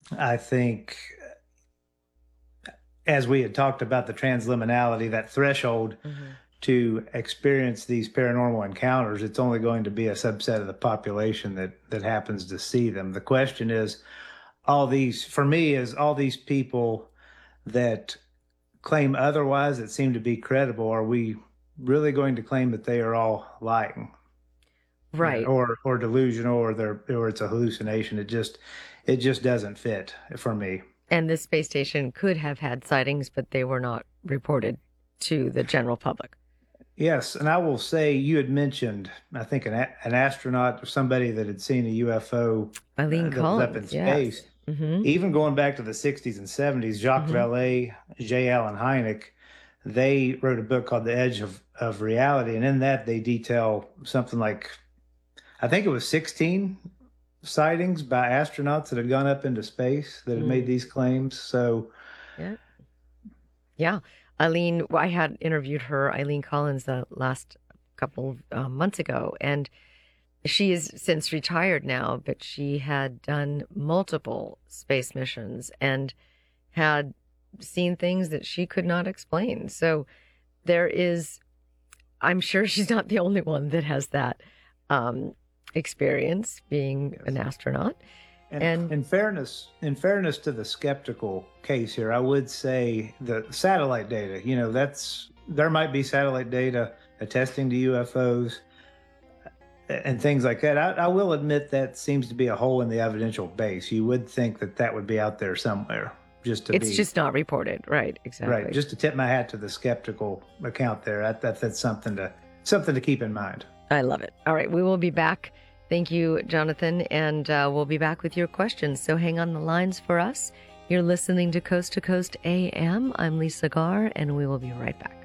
I think, as we had talked about the transliminality, that threshold Hmm. to experience these paranormal encounters, it's only going to be a subset of the population that happens to see them. The question is, for me, is all these people that claim otherwise that seem to be credible, are we really going to claim that they are all lying? Right. Or delusional, or it's a hallucination? It just doesn't fit for me. And this space station could have had sightings, but they were not reported to the general public. Yes, and I will say you had mentioned, I think, an astronaut or somebody that had seen a UFO Eileen that was up in Collins, space. yes. Hmm. Even going back to the 60s and 70s, Jacques Hmm. Vallée, J. Allen Hynek, they wrote a book called The Edge of Reality, and in that they detail something like, I think it was 16 sightings by astronauts that had gone up into space that had made Mm. these claims. So, Yeah. Yeah. Eileen, well, I had interviewed her, Eileen Collins, the last couple months ago, and she is since retired now, but she had done multiple space missions and had seen things that she could not explain. So there is, I'm sure she's not the only one that has that um, experience being an yes. astronaut. And And in fairness to the skeptical case here, I would say the satellite data, there might be satellite data attesting to UFOs and things like that. I will admit that seems to be a hole in the evidential base. You would think that that would be out there somewhere, just to it's be just not reported. Right, right, exactly. just to tip my hat to the skeptical account there. That's something to keep in mind. I love it. All right, we will be back. Thank you, Jonathan, and we'll be back with your questions. So hang on the lines for us. You're listening to Coast AM. I'm Lisa Garr, and we will be right back.